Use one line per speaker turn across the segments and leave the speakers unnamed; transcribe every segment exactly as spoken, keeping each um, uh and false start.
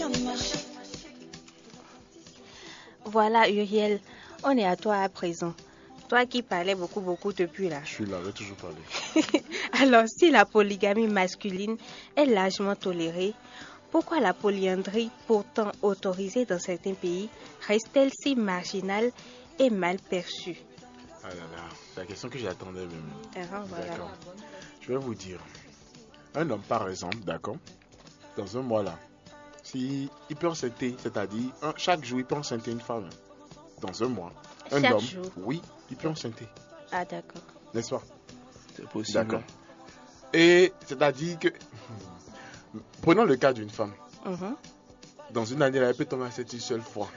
Voilà, Uriel, on est à toi à présent. Toi qui parlais beaucoup, beaucoup depuis là.
Je suis là, j'ai toujours parlé.
Alors, si la polygamie masculine est largement tolérée, pourquoi la polyandrie, pourtant autorisée dans certains pays, reste-t-elle si marginale et mal perçue?
Ah là là, c'est la question que j'attendais même.
Ah, voilà.
D'accord. Je vais vous dire. Un homme, par exemple, d'accord, dans un mois là, si il peut enceinter, c'est-à-dire un- chaque jour il peut enceinter une femme. Dans un mois. Un
Chaque
homme,
jour.
oui, il peut enceinter.
Ah, d'accord.
N'est-ce pas?
C'est possible.
D'accord. Et c'est-à-dire que, prenons le cas d'une femme.
Mhm.
Dans une année, elle peut tomber enceinte une seule fois.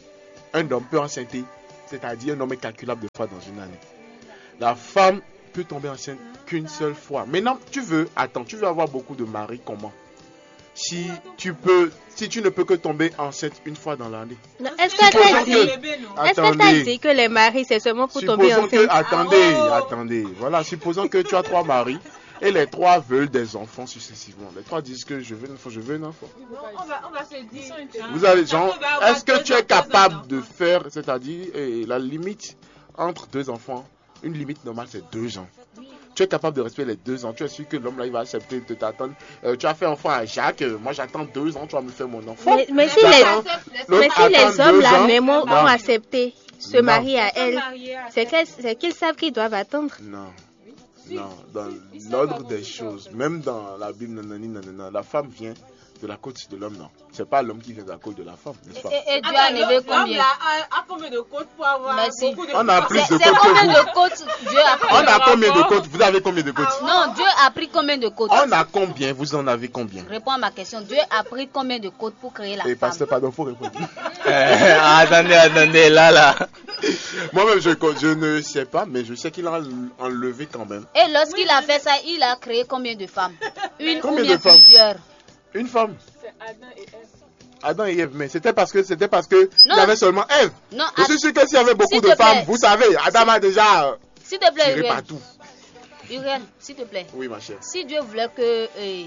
Un homme peut enceinter, c'est-à-dire un nombre incalculable de fois dans une année. La femme peut tomber enceinte qu'une seule fois. Maintenant, tu veux, attends, tu veux avoir beaucoup de maris, comment? Si tu peux, si tu ne peux que tomber enceinte une fois dans l'année.
Non, Est-ce qu'elle t'a
Supposons
dit,
que-
est-ce qu'elle t'a
Attendez.
dit que les maris, c'est seulement pour tomber
Supposons
enceinte?
que, attendez, attendez, voilà, supposons que tu as trois maris et les trois veulent des enfants successivement. Les trois disent que je veux un enfant, je veux un enfant.
On va, on va se dire.
Vous avez, genre,
Ça va avoir
est-ce que
deux
tu es
enfants,
capable
deux
de faire, c'est-à-dire, eh, la limite entre deux enfants, une limite normale, c'est deux ans. Tu es capable de respecter les deux ans. Tu es sûr que l'homme là, il va accepter de t'attendre. Euh, tu as fait enfant à Jacques, euh, moi j'attends deux ans, tu vas me faire mon enfant.
Mais, mais si les,
D'accord. L'autre
mais si
attend
les hommes
deux
là
ans.
même ont,
Non.
ont accepté se
Non.
marier à elle, c'est qu'elles- c'est qu'ils savent qu'ils doivent attendre.
Non. Non, dans l'ordre des choses, même dans la Bible, nanani, nanana, la femme vient de la côte de l'homme, non. C'est pas l'homme qui vient de la côte de la femme, n'est-ce pas?
Et, et Dieu
Attends,
a enlevé
l'homme
combien?
là a, a combien de côtes pour avoir
Merci.
beaucoup de
On a plus
C'est
de
c'est
côtes
combien
que vous.
de côtes Dieu a pris?
On a combien de côtes? Vous avez combien de côtes?
Non, Dieu a pris combien de côtes?
On a combien? Vous en avez combien?
Réponds à ma question. Dieu a pris combien de côtes pour créer la
Et
femme?
pasteur, pardon, faut répondre.
Eh, attendez, attendez, là, là.
Moi-même, je, je ne sais pas, mais je sais qu'il a enlevé quand même.
Et lorsqu'il a fait ça, il a créé combien de femmes? Une
Combien
ou bien
de femmes?
plusieurs?
Une femme.
C'est Adam et Ève.
Adam et Ève, mais c'était parce que c'était parce que il
Non.
y avait seulement Ève.
Non,
Je suis sûr que s'il y avait beaucoup
s'il
de
te
femmes,
plaît.
vous savez, Adam a déjà euh,
S'il te plaît,
tiré
Uriel.
partout.
Uriel, s'il te plaît.
Oui, ma chère.
Si Dieu voulait que... euh,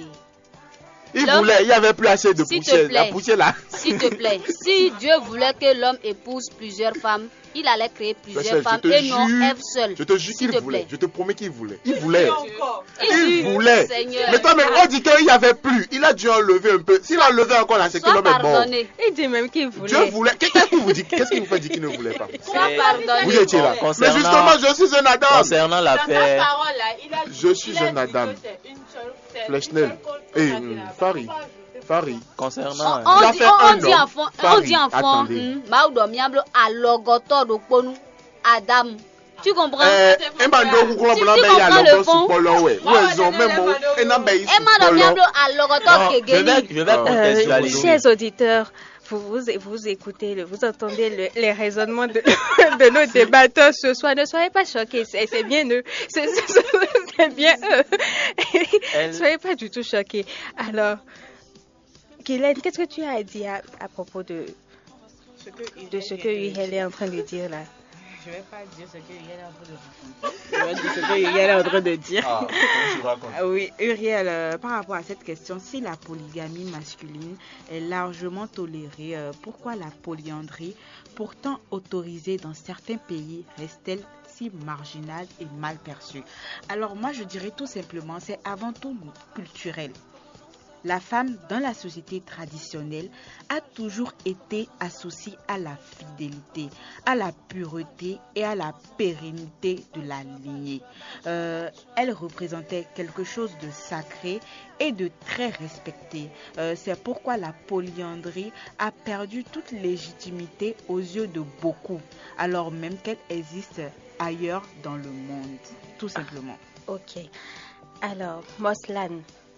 Il
L'homme-
voulait, il n'y avait plus assez de
S'il te
poussière. La
plaît.
poussière là.
S'il te plaît, si Dieu voulait que l'homme épouse plusieurs femmes, il allait créer plusieurs
Michel,
femmes
je te
et non
jure-
Ève seule.
Je te jure
S'il
qu'il
te
voulait.
plaît.
Je te promets qu'il voulait. Il voulait.
Et encore.
Il voulait.
Seigneur.
Mais toi, mais on dit qu'il n'y avait plus. Il a dû enlever un peu. S'il a enlevé encore là, c'est que
Sois
l'homme est mort.
pardonné.
Il dit même qu'il voulait.
Dieu voulait. Qu'est-ce qu'il vous dit? Qu'est-ce qu'il vous fait dire qu'il ne voulait pas?
Sois
Et-
pardonné.
Vous étiez là. Mais
Concernant-
justement, je suis un Adam.
Concernant
Dans sa
l'affaire,
parole là, il a dit,
Je suis
il a
un
dit
Adam.
que c'est une seule- c'est une
Flechnel.
seule côte
Et
qu'on a
hum,
dit là-bas.
Farid. Farid.
concernant...
On
Tu as
dit,
fait
on
un
dit
homme.
enfant, on
Farid,
dit enfant,
attendez.
hum, Maodo Miambo, Alogoto do Ponu, Adam. Tu comprends?
Eh, Embando kukula
Si
bula
tu
be ya
comprends le
logo
fond.
supolo we.
Moi,
Où ils ont
je
même
n'ai
mon
pas de-
ena be
Emma do
supolo.
Miambo, Alogoto
Non, je vais,
Kegeni.
je vais
Euh,
Euh,
contextualiser.
chers auditeurs, vous, vous, vous écoutez, le- vous entendez le- les raisonnements de, de nos débatteurs ce soir. Ne soyez pas choqués, c'est c'est bien eux. C'est c'est- c'est bien eux.
Elle-
Ne soyez pas du tout choqués. Alors, Guylaine, qu'est-ce que tu as à dire à, à propos de,
Ce que
de ce que Uriel est en train de dire là?
Je ne vais pas dire ce que Uriel est en train de raconter. Je vais dire ce que Uriel est en train de dire.
Ah, comment tu racontes?
Ah oui, Uriel, euh, par rapport à cette question, si la polygamie masculine est largement tolérée, euh, pourquoi la polyandrie, pourtant autorisée dans certains pays, reste-t-elle si marginale et mal perçue? Alors moi, je dirais tout simplement, c'est avant tout culturel. La femme, dans la société traditionnelle, a toujours été associée à la fidélité, à la pureté et à la pérennité de la lignée. Euh, elle représentait quelque chose de sacré et de très respecté. Euh, c'est pourquoi la polyandrie a perdu toute légitimité aux yeux de beaucoup, alors même qu'elle existe ailleurs dans le monde, tout simplement.
Ok. Alors, Moslan,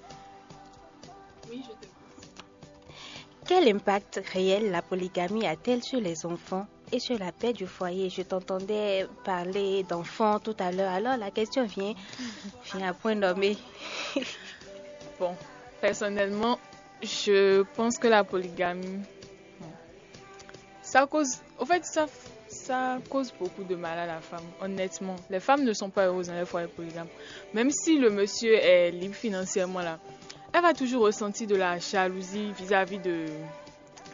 Oui, je te
quel impact réel la polygamie a-t-elle sur les enfants et sur la paix du foyer? Je t'entendais parler d'enfants tout à l'heure, alors la question vient, vient à point nommé.
Bon, personnellement, je pense que la polygamie, bon, ça cause, au fait, ça, ça cause beaucoup de mal à la femme, honnêtement. Les femmes ne sont pas heureuses dans les foyers polygames. Même si le monsieur est libre financièrement là, elle va toujours ressentir de la jalousie vis-à-vis de,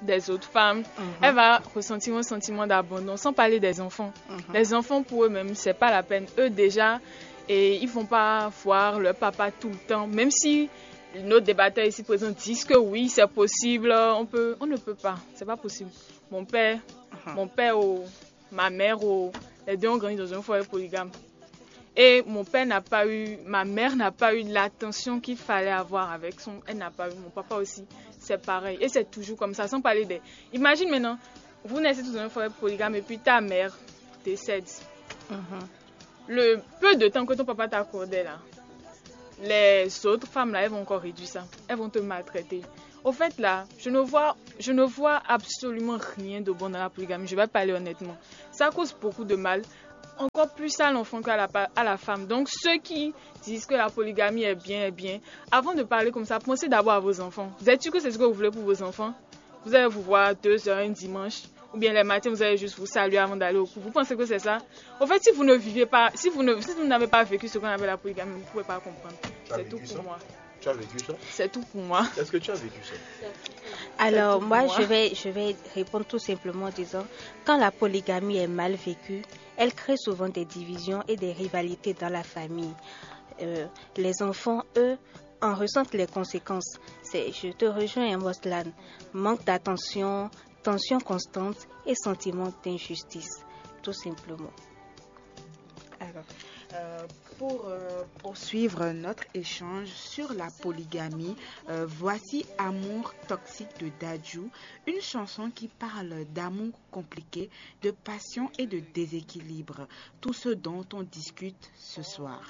des autres femmes,
Mhm.
elle va ressentir un sentiment d'abandon, sans parler des enfants.
Mhm.
Les enfants, pour eux-mêmes, c'est pas la peine. Eux, déjà, et ils vont pas voir leur papa tout le temps, même si nos débatteurs ici présents disent que oui, c'est possible, on peut, on ne peut pas, c'est pas possible. Mon père,
Mhm.
mon père ou ma mère, ou les deux ont grandi dans un foyer polygame. Et mon père n'a pas eu, ma mère n'a pas eu l'attention qu'il fallait avoir avec son, elle n'a pas eu, mon papa aussi, c'est pareil. Et c'est toujours comme ça, sans parler des... Imagine maintenant, vous naissez dans un foyer polygame et puis ta mère décède.
Mhm.
Le peu de temps que ton papa t'a accordé là, les autres femmes là, elles vont encore réduire ça, elles vont te maltraiter. Au fait là, je ne vois, je ne vois absolument rien de bon dans la polygamie, je vais parler honnêtement. Ça cause beaucoup de mal. Encore plus à l'enfant qu'à la, à la femme. Donc ceux qui disent que la polygamie est bien, est bien, avant de parler comme ça, pensez d'abord à vos enfants. Vous êtes sûr que c'est ce que vous voulez pour vos enfants? Vous allez vous voir deux heures un dimanche, ou bien les matins, vous allez juste vous saluer avant d'aller au cours. Vous pensez que c'est ça? En fait, si vous ne vivez pas, si vous ne, si vous n'avez pas vécu ce qu'on appelle la polygamie, vous ne pouvez pas comprendre. C'est tout pour
ça?
moi.
Tu as vécu ça?
C'est tout pour moi.
Est-ce que tu as vécu ça?
Alors,
tout
moi,
pour moi.
je vais, je vais répondre tout simplement en disant, quand la polygamie est mal vécue, elle crée souvent des divisions et des rivalités dans la famille. Euh, les enfants, eux, en ressentent les conséquences. C'est, je te rejoins, Moslan, manque d'attention, tension constante et sentiment d'injustice, tout simplement.
Alors, euh, pour euh, poursuivre notre échange sur la polygamie, euh, voici Amour toxique de Dadju, une chanson qui parle d'amour compliqué, de passion et de déséquilibre, tout ce dont on discute ce soir.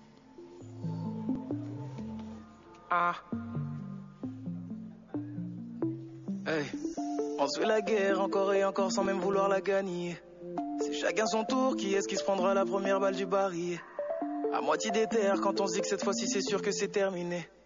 Ah. Hey. On se fait la guerre encore et encore sans même vouloir la gagner. C'est chacun son tour, qui est-ce qui se prendra la première balle du baril? À moitié déterre quand on se dit que cette fois-ci c'est sûr que c'est terminé.